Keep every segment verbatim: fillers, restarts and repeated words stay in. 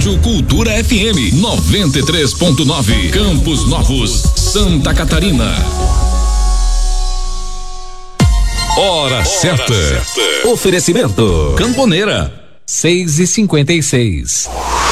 Rádio Cultura F M noventa e três ponto nove, Campos Novos, Santa Catarina. Hora, Hora certa. certa. Oferecimento Camponeira. seis e cinquenta e seis.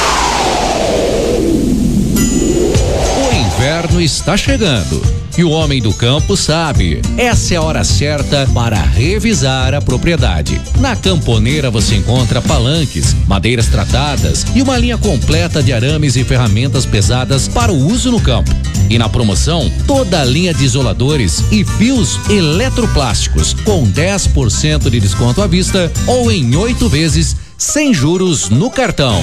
O inverno está chegando e o homem do campo sabe. Essa é a hora certa para revisar a propriedade. Na Camponeira você encontra palanques, madeiras tratadas e uma linha completa de arames e ferramentas pesadas para o uso no campo. E na promoção, toda a linha de isoladores e fios eletroplásticos com dez por cento de desconto à vista ou em oito vezes sem juros no cartão.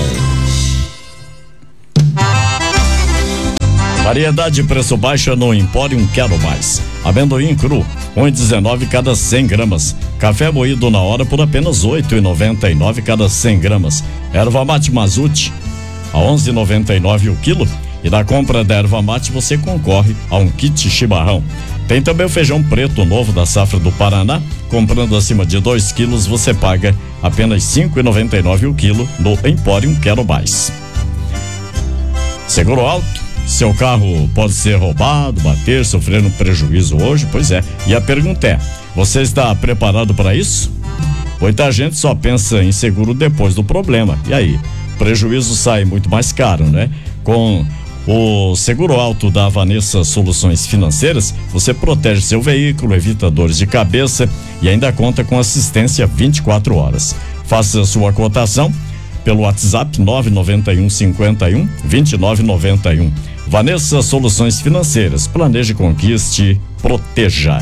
Variedade de preço baixo no Empório Quero Mais. Amendoim cru, um e dezenove cada cem gramas. Café moído na hora por apenas oito e noventa e nove cada cem gramas. Erva mate Mazute a onze e noventa e nove o quilo. E na compra da erva mate você concorre a um kit chimarrão. Tem também o feijão preto novo da safra do Paraná. Comprando acima de dois quilos você paga apenas cinco e noventa e nove o quilo no Empório Quero Mais. Seguro alto. Seu carro pode ser roubado, bater, sofrer um prejuízo hoje? Pois é. E a pergunta é: você está preparado para isso? Muita gente só pensa em seguro depois do problema. E aí? O prejuízo sai muito mais caro, né? Com o seguro alto da Vanessa Soluções Financeiras, você protege seu veículo, evita dores de cabeça e ainda conta com assistência vinte e quatro horas. Faça sua cotação pelo WhatsApp nove nove um cinco um, dois nove nove um. Vanessa Soluções Financeiras, planeje, conquiste, proteja.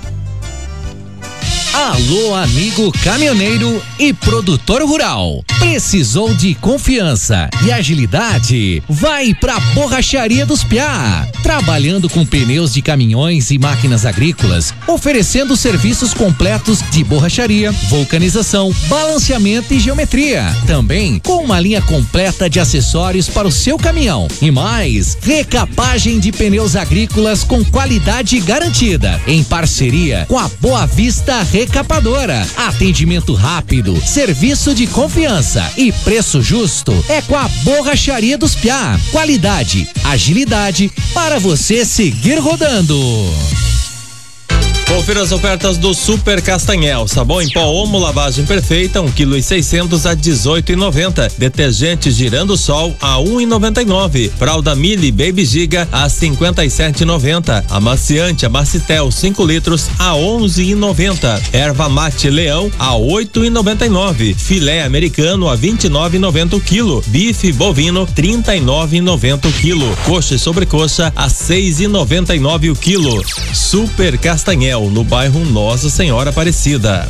Alô, amigo caminhoneiro e produtor rural. Precisou de confiança e agilidade? Vai pra Borracharia dos Piá. Trabalhando com pneus de caminhões e máquinas agrícolas, oferecendo serviços completos de borracharia, vulcanização, balanceamento e geometria. Também com uma linha completa de acessórios para o seu caminhão. E mais, recapagem de pneus agrícolas com qualidade garantida. Em parceria com a Boa Vista Recapadora. Atendimento rápido, serviço de confiança e preço justo é com a Borracharia dos Piá. Qualidade, agilidade para você seguir rodando. Confira as ofertas do Super Castanhel. Sabão em pó Omo lavagem perfeita, um quilo e seiscentos a dezoito e noventa. Detergente Girando Sol a um e noventa e nove. Fralda Mili Baby Giga a cinquenta e sete e noventa. Amaciante Amacitel cinco litros a onze e noventa. Erva Mate Leão a oito e noventa e nove. Filé americano a vinte e nove e noventa o quilo. Bife bovino trinta e nove e noventa o quilo. Coxa e sobrecoxa a seis e noventa e nove o quilo. Super Castanhel, no bairro Nossa Senhora Aparecida.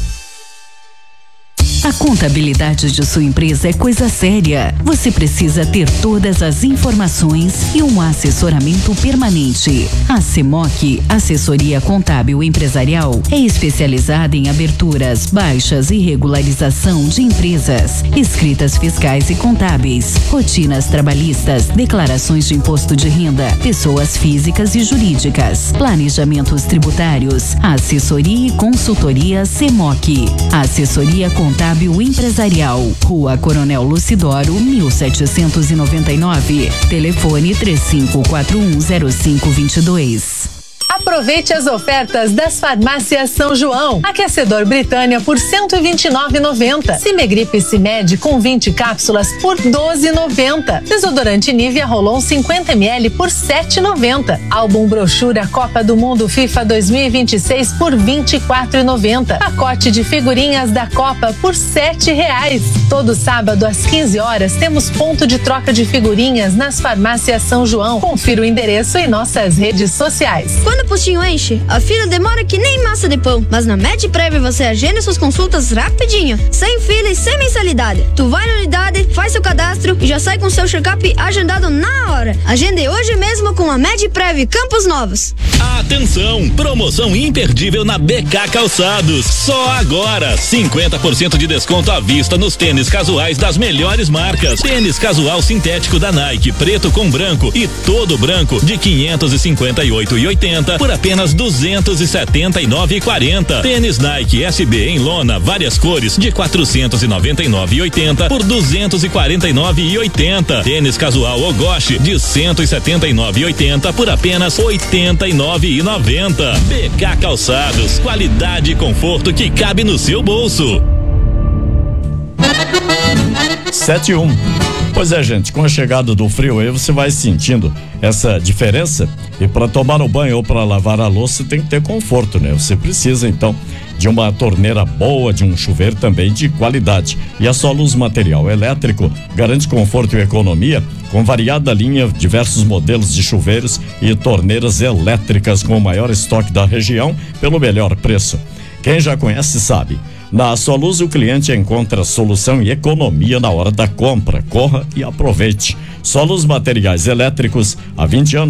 A contabilidade de sua empresa é coisa séria. Você precisa ter todas as informações e um assessoramento permanente. A CEMOC, Assessoria Contábil Empresarial, é especializada em aberturas, baixas e regularização de empresas, escritas fiscais e contábeis, rotinas trabalhistas, declarações de imposto de renda, pessoas físicas e jurídicas, planejamentos tributários, assessoria e consultoria CEMOC. Assessoria Contábil Empresarial, Rua Coronel Lucidoro, mil setecentos e noventa e nove. Telefone três cinco quatro um zero cinco dois dois. Aproveite as ofertas das farmácias São João. Aquecedor Britânia por cento e vinte e nove reais e noventa centavos. Cimegripe Cimed com vinte cápsulas por doze reais e noventa centavos. Desodorante Nivea Rolon cinquenta mililitros por sete reais e noventa centavos. Álbum brochura Copa do Mundo FIFA dois mil e vinte e seis por vinte e quatro reais e noventa centavos. Pacote de figurinhas da Copa por sete reais. Todo sábado às quinze horas temos ponto de troca de figurinhas nas farmácias São João. Confira o endereço em nossas redes sociais. Quando o postinho enche, a fila demora que nem massa de pão. Mas na MedPrev você agenda suas consultas rapidinho, sem fila e sem mensalidade. Tu vai na unidade, faz seu cadastro e já sai com seu check-up agendado na hora. Agende hoje mesmo com a MedPrev Campos Novos. Atenção, promoção imperdível na B K Calçados. Só agora, cinquenta por cento de desconto à vista nos tênis casuais das melhores marcas. Tênis casual sintético da Nike, preto com branco e todo branco de quinhentos e cinquenta e oito reais e oitenta centavos por apenas duzentos e setenta e nove reais e quarenta centavos. Tênis Nike S B em lona, várias cores de quatrocentos e noventa e nove reais e oitenta centavos por duzentos e quarenta e nove e oitenta. Tênis casual Ogoshi de cento e setenta e nove e oitenta por apenas oitenta e nove e noventa. B K Calçados, qualidade e conforto que cabe no seu bolso. sete e um. Pois é, gente, com a chegada do frio aí você vai sentindo essa diferença, e para tomar o banho ou para lavar a louça tem que ter conforto, né? Você precisa então de uma torneira boa, de um chuveiro também de qualidade. E a Soluz Material Elétrico garante conforto e economia com variada linha, diversos modelos de chuveiros e torneiras elétricas com o maior estoque da região pelo melhor preço. Quem já conhece sabe. Na Soluz o cliente encontra solução e economia na hora da compra. Corra e aproveite. Soluz Materiais Elétricos, há vinte anos